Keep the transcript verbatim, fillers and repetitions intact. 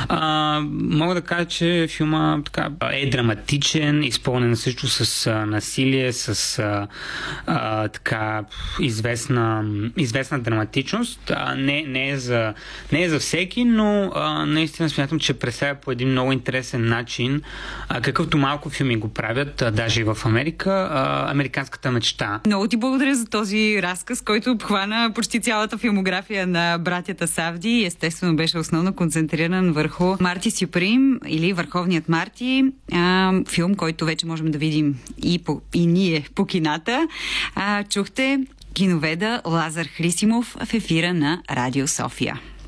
А, мога да кажа, че филма така, е драматичен, изпълнен също с а, насилие, с а, а, така известна, известна драматичност. А, не, не, е за, не е за всеки, но а, наистина смятам, че представя по един много интересен начин, а, какъвто малко филми го правят, а, даже и в Америка, а, американската мечта. Много ти благодаря за този разказ, който обхвана почти цялата филмография на братята Савди. Естествено беше основно концентриран върху Марти Сюприм или Върховният Марти, а, филм, който вече можем да видим и, по, и ние по кината. А, чухте киноведа Лазар Хрисимов в ефира на Радио София.